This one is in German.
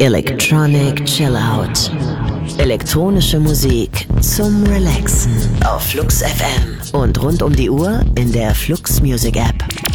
Electronic Chill Out. Elektronische Musik zum Relaxen auf Flux FM und rund um die Uhr in der Flux Music App.